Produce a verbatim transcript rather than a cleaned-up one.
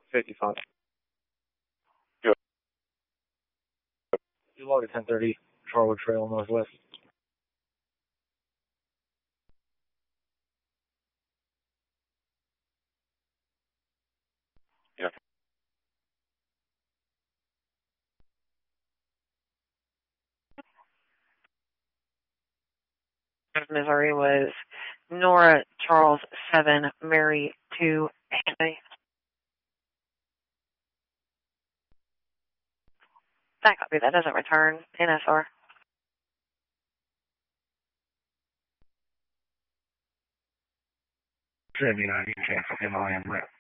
fifty-five. Good. You log at ten thirty, Charwood Trail, Northwest. Yeah. Missouri was Nora Charles seven, Mary two, Anthony. That copy, that doesn't return N S R. seventy-nine, you can cancel M I M rep.